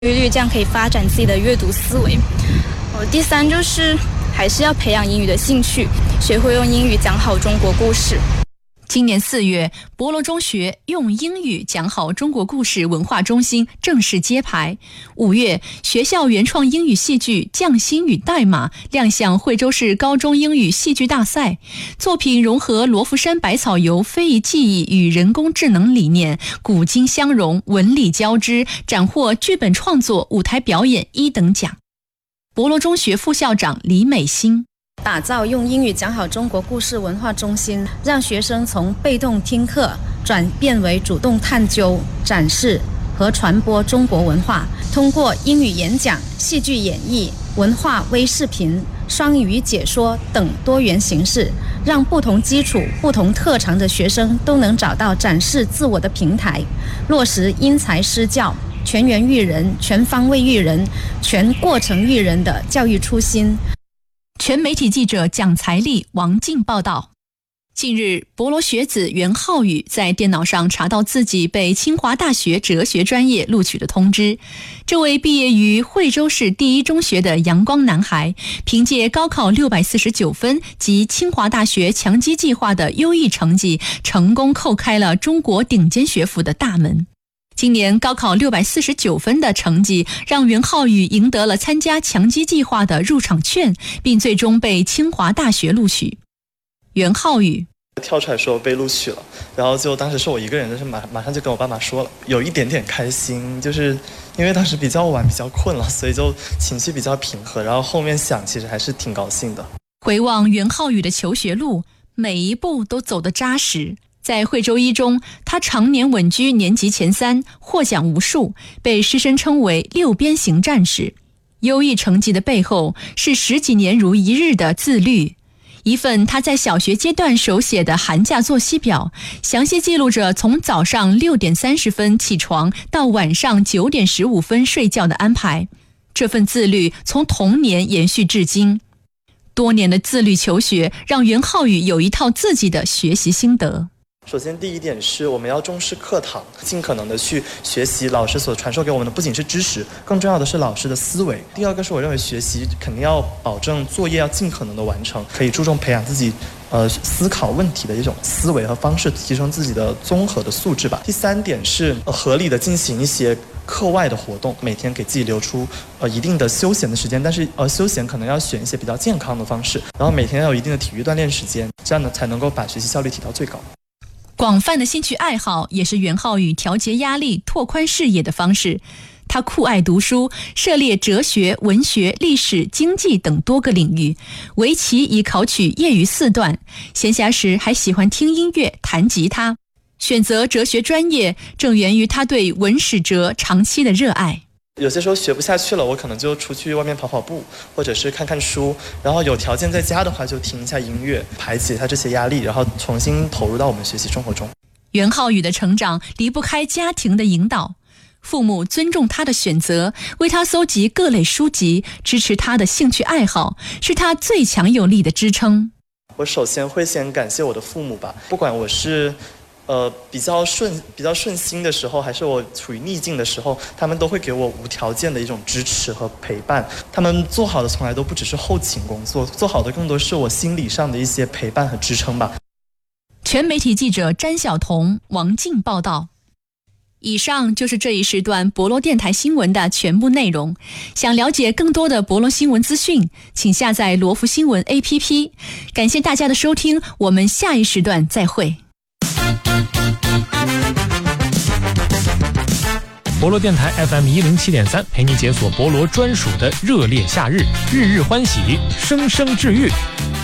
率，这样可以发展自己的阅读思维。第三就是还是要培养英语的兴趣，学会用英语讲好中国故事。 今年4月，博罗中学用英语讲好中国故事文化中心正式揭牌。5月，学校原创英语戏剧《匠心与代码》亮相惠州市高中英语戏剧大赛，作品融合罗浮山百草游非遗技艺与人工智能理念，古今相融，文理交织，斩获剧本创作、舞台表演1等奖。博罗中学副校长李美欣。 打造用英语讲好中国故事文化中心，让学生从被动听课转变为主动探究、展示和传播中国文化，通过英语演讲、戏剧演绎、文化微视频、双语解说等多元形式，让不同基础、不同特长的学生都能找到展示自我的平台，落实因材施教、全员育人、全方位育人、全过程育人的教育初心。 全媒体记者蒋才丽、王静报道。近日，博罗学子袁浩宇在电脑上查到自己被清华大学哲学专业录取的通知。这位毕业于惠州市第一中学的阳光男孩，凭借高考649分及清华大学强基计划的优异成绩，成功叩开了中国顶尖学府的大门。今年高考649分的成绩，让袁浩宇赢得了参加强基计划的入场券，并最终被清华大学录取。袁浩宇跳出来说被录取了，然后就当时是我一个人，就是马上就跟我爸妈说了，有一点点开心，就是因为当时比较晚比较困了，所以就情绪比较平和，然后后面想其实还是挺高兴的。 回望袁浩宇的求学路，每一步都走得扎实。在惠州一中，他常年稳居年级前3，获奖无数，被师生称为6边形战士。优异成绩的背后是10几年如一日的自律。一份他在小学阶段手写的寒假作息表，详细记录着从早上6点30分起床到晚上9点15分睡觉的安排。这份自律从童年延续至今。多年的自律求学，让袁浩宇有一套自己的学习心得。 首先第一点是我们要重视课堂，尽可能的去学习老师所传授给我们的不仅是知识，更重要的是老师的思维。第二个是我认为学习肯定要保证作业要尽可能的完成，可以注重培养自己思考问题的一种思维和方式，提升自己的综合的素质吧。第三点是合理的进行一些课外的活动，每天给自己留出一定的休闲的时间，但是休闲可能要选一些比较健康的方式，然后每天要有一定的体育锻炼时间，这样呢才能够把学习效率提到最高。 广泛的兴趣爱好也是袁浩宇调节压力、拓宽视野的方式。他酷爱读书，涉猎哲学、文学、历史、经济等多个领域，围棋已考取业余4段，闲暇时还喜欢听音乐、弹吉他。选择哲学专业，正源于他对文史哲长期的热爱。 有些时候学不下去了，我可能就出去外面跑跑步，或者是看看书，然后有条件在家的话就听一下音乐，排解一下这些压力，然后重新投入到我们学习生活中。 袁浩宇的成长离不开家庭的引导，父母尊重他的选择，为他搜集各类书籍，支持他的兴趣爱好，是他最强有力的支撑。 我首先会先感谢我的父母吧，不管我是比较顺心的时候，还是我处于逆境的时候，他们都会给我无条件的一种支持和陪伴。他们做好的从来都不只是后勤工作，做好的更多是我心理上的一些陪伴和支撑吧。 全媒体记者詹晓彤、王静报道。以上就是这一时段博罗电台新闻的全部内容。想了解更多的博罗新闻资讯，请下载罗浮新闻 APP。感谢大家的收听，我们下一时段再会。 博罗电台 FM 107.3，陪你解锁博罗专属的热烈夏日，日日欢喜，声声治愈。